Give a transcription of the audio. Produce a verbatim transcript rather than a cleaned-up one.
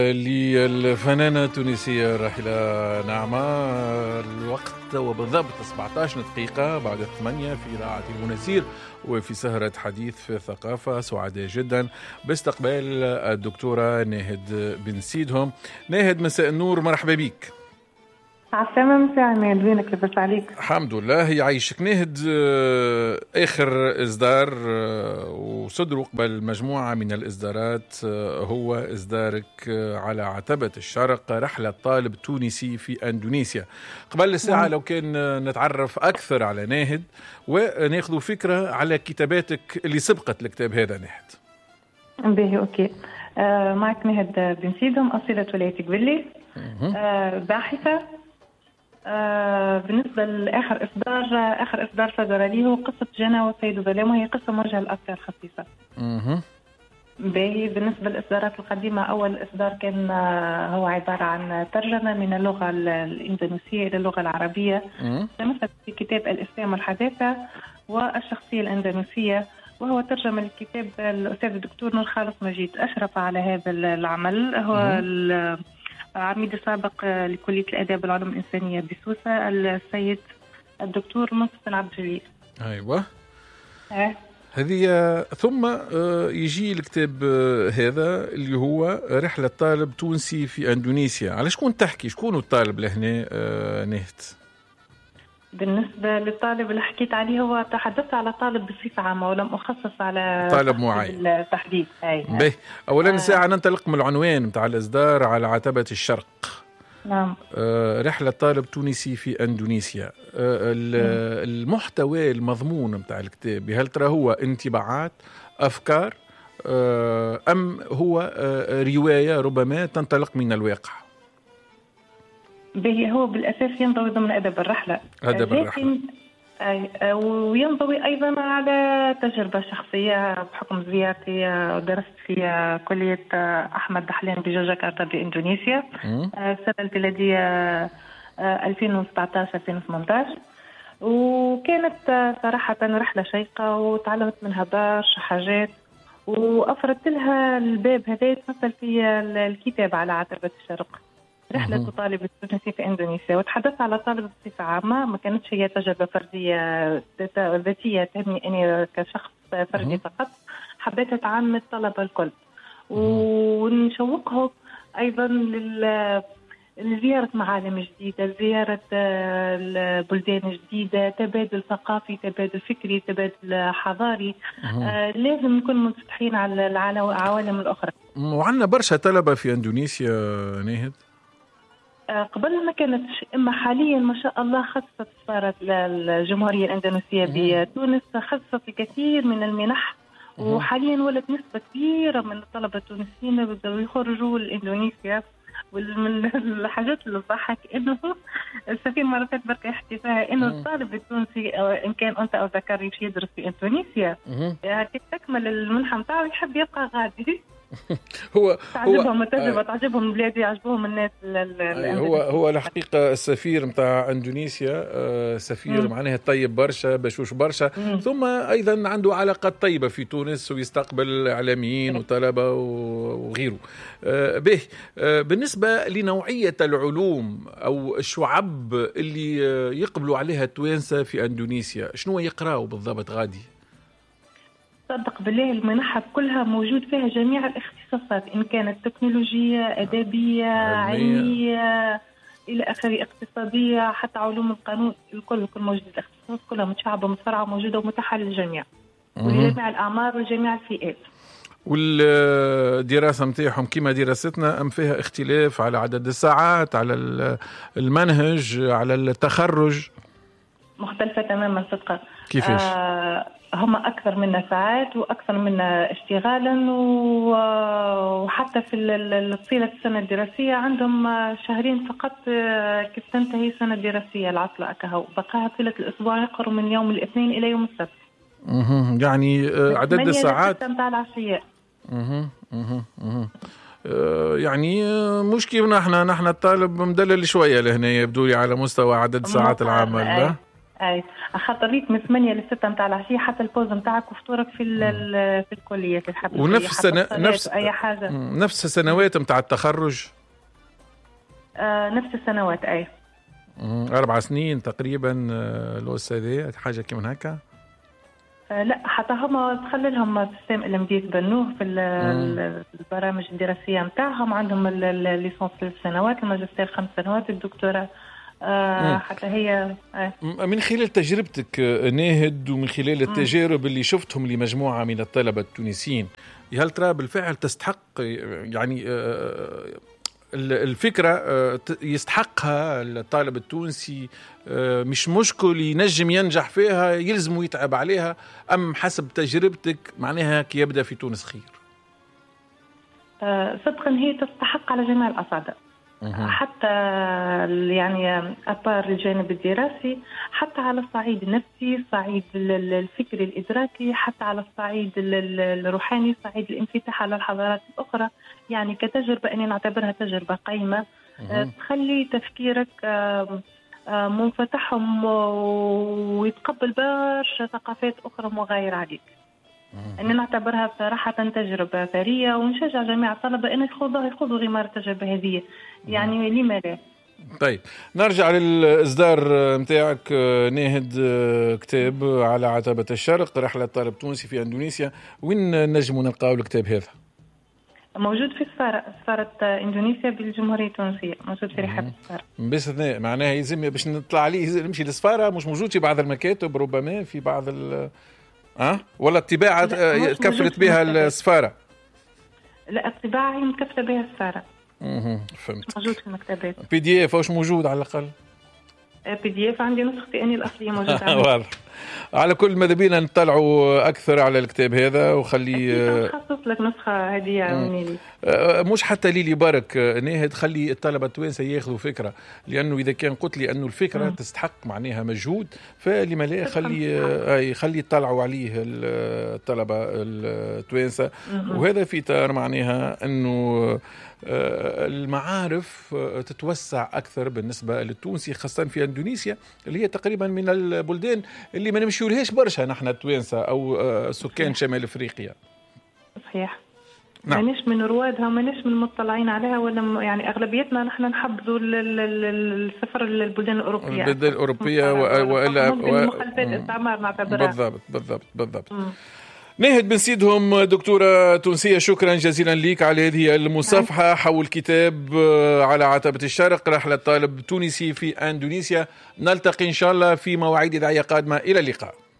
للفنانة التونسية الراحلة نعمة. الوقت وبالضبط سبعة عشر دقيقة بعد الثمانية في إذاعة المناسير وفي سهرة حديث في الثقافة. سعداء جدا باستقبال الدكتورة ناهد بن سيدهم. ناهد مساء النور، مرحبا بك. عالسلامة مساء عماد، وينك؟ لبس عليك. الحمد لله يعيشك. ناهد، آخر إصدار وصدروا قبل مجموعة من الإصدارات هو إصدارك على عتبة الشرق، رحلة طالب تونسي في أندونيسيا. قبل الساعة لو كان نتعرف أكثر على ناهد وناخذ فكرة على كتاباتك اللي سبقت الكتاب هذا. ناهد باهي أوكي. آه معك ناهد بن سيدهم، أصيلة ولاية قبلي، آه باحثة. آه بالنسبة لآخر إصدار آخر إصدار صدر لي هو قصة جنى وسيد ظلام، وهي قصة موجهة للأطفال خصيصة. اها باهي. بالنسبة للإصدارات القديمة، أول إصدار كان آه هو عبارة عن ترجمة من اللغة الإندونيسية إلى اللغة العربية، تمثل في كتاب الإسلام والحداثة والشخصية الإندونيسية، وهو ترجمة الكتاب الأستاذ الدكتور نور خالص مجيد. أشرف على هذا العمل هو عميد السابق لكلية الآداب والعلوم الإنسانية بسوسة، السيد الدكتور منصف بن عبد الجليل. أيوة. أه. هذه ثم يجي الكتاب هذا اللي هو رحلة طالب تونسي في أندونيسيا. على شكون تحكي؟ شكون الطالب لهنا نهت؟ بالنسبة للطالب اللي حكيت عليه، هو تحدثت على طالب بصفة عامة ولم أخصص على طالب معين التحديد. به أولا آه. ساعة ننطلق من العنوان متاع الإصدار على عتبة الشرق. نعم. آه رحلة طالب تونسي في أندونيسيا. آه المحتوى المضمون متاع الكتاب، هل ترى هو انطباعات، أفكار، آه أم هو آه رواية ربما تنطلق من الواقع؟ به هو بالأساس ينضوي ضمن أدب الرحلة. أدب الرحلة. وينضوي أيضا على تجربة شخصية بحكم زيارتي ودرست في كلية أحمد دحلان بجاكرتا بإندونيسيا السنة الميلادية ألفين وسبعة عشر ألفين وثمانية عشر، وكانت صراحة رحلة شيقة وتعلمت منها برشا حاجات، وأفردت لها الباب هذا يتمثل في الكتاب على عتبة الشرق، رحلة طالب التونسي في إندونيسيا. وتحدثت على طالب بصفة عامة، ما كانتش هي تجربة فردية ذاتية تهمني أني كشخص فردي فقط، حبيت أتعامل الطلبة الكل ونشوقهم أيضا لزيارة معالم جديدة، زيارة بلدان جديدة، تبادل ثقافي، تبادل فكري، تبادل حضاري. آه لازم نكون منفتحين على العوالم الأخرى. وعندنا برشا طلبة في إندونيسيا ناهد. قبل ما كانتش، اما حاليا ما شاء الله خصصت صارت الجمهوريه الاندونيسيه بتونس خصصت الكثير من المنح، وحاليا ولت نسبه كبيره من الطلبه التونسيين بدأوا يخرجوا لاندونيسيا. ومن الحاجات اللي تضحك انه السفير مرة فاتت بركة يحكي فيها انه الطالب التونسي ان كان انثى او ذكر يمشي يدرس في اندونيسيا، يعني تكمل المنحه نتاعو يحب يبقى غادي. هو تعجبهم التجربة، تعجبهم البلاد، يعجبهم الناس. هو هو الحقيقة السفير متاع اندونيسيا سفير معناها طيب برشا، بشوش برشا، مم. ثم ايضا عنده علاقات طيبة في تونس ويستقبل اعلاميين وطلبة وغيره. به بالنسبة لنوعية العلوم او الشعب اللي يقبلوا عليها التوانسة في اندونيسيا، شنو يقراوا بالضبط غادي؟ صدق بالله المنحة كلها موجود فيها جميع الاختصاصات، إن كانت تكنولوجية، أدبية، علمية, علمية إلى آخره، اقتصادية، حتى علوم القانون، الكل الكل موجود. الاختصاصات كلها متشعبة متفرعة موجودة ومتاحة للجميع ولجميع الأعمار وجميع الفئات. والدراسة متاعهم كما دراستنا أم فيها اختلاف على عدد الساعات، على المنهج، على التخرج؟ مختلفة تماما صدقا. كيفاش؟ آه هم أكثر منا ساعات وأكثر منا اشتغالا، وحتى في طيلة السنة الدراسية عندهم شهرين فقط كيف تنتهي السنة الدراسية العطلة أكهو، بقاها طيلة الأسبوع يقروا من يوم الاثنين إلى يوم السبت. اها يعني عدد الساعات متاع العشية. اها اها اها يعني مش كيفنا احنا نحن الطالب مدلل شوية لهنا يبدو لي على مستوى عدد ساعات العمل. أي. اي خاطر ريت من ثمانية ل ستة نتاع العشيه حتى البوز نتاعك وفطورك في في الكليه في الحب. ونفس سنة نفس اي حاجه نفس السنوات نتاع التخرج. آه نفس السنوات اي اربع سنين تقريبا الاستاذيه حاجه كيما هكا. آه لا حتى هما دخل لهم سيستم المديت بنوه في البرامج الدراسيه نتاعهم. عندهم الليسونس ثلاث سنوات، الماجستير خمس سنوات، الدكتوراه آه حتى هي آه. من خلال تجربتك ناهد ومن خلال التجارب اللي شفتهم لمجموعة من الطلبة التونسيين، هل ترى بالفعل تستحق يعني الفكرة يستحقها الطالب التونسي، مش مشكل ينجم ينجح فيها يلزم يتعب عليها، أم حسب تجربتك معناها كي يبدأ في تونس خير؟ آه صدقا هي تستحق على جميع الأصعدة، حتى يعني أبار الجانب الدراسي، حتى على الصعيد النفسي، الصعيد الفكري الإدراكي، حتى على الصعيد الروحاني، صعيد الانفتاح على الحضارات الأخرى. يعني كتجربة أني نعتبرها تجربة قيمة تخلي تفكيرك منفتح ويتقبل برشا ثقافات أخرى مغايرة عليك. أني نعتبرها بصراحة تجربة ثرية، ونشجع جميع الطلبة أن يخوضوا يخوضوا غمار التجربة هذه، يعني لما لا. طيب نرجع للإصدار متاعك ناهد، كتاب على عتبة الشرق، رحلة طالب تونسي في أندونيسيا. وين نجموا نلقاو الكتاب هذا؟ موجود في سفارة سفارة إندونيسيا بالجمهورية التونسية، موجود في رحاب السفارة. باستثناء معناها يلزم باش نطلع عليه نمشي للسفارة، مش موجود في بعض المكاتب ربما في بعض ال أه؟ ولا الطباعة كفلت بها السفارة؟ لا الطباعة هي مكفلة بها السفارة. اها فهمت. موجود في المكتبات. بي دي اف واش موجود على الأقل؟ بي دي اف عندي نسختي أني الأصلية موجودة. واضح. على كل ماذا بينا نطلعوا أكثر على الكتاب هذا وخلي خصص لك نسخة هدية مني. مش حتى لي بارك ناهد، خلي الطلبة التوانسة ياخذوا فكرة، لأنه إذا كان قلت لي أنه الفكرة م. تستحق معناها مجهود، فلما لا خلي خلي يطلعوا عليه الطلبة التوانسة. وهذا في إطار معناها أنه المعارف تتوسع أكثر بالنسبة للتونسي، خاصة في إندونيسيا اللي هي تقريبا من البلدان اللي ما نمشيولهاش برشا نحن التوانسة أو سكان شمال أفريقيا. صحيح. نعم. مانيش من روادها ومانيش من المطلعين عليها، ولا يعني أغلبيتنا نحن نحبذوا السفر للبلدان الأوروبية. البلدان الأوروبية وإلا مخالفات استعمار نعتبرها. بالضبط بالضبط بالضبط. م. ناهد بن سيدهم دكتورة تونسية، شكرا جزيلا لك على هذه المصافحة حول كتاب على عتبة الشرق، رحلة طالب تونسي في أندونيسيا. نلتقي إن شاء الله في مواعيد إذاعية قادمة. إلى اللقاء.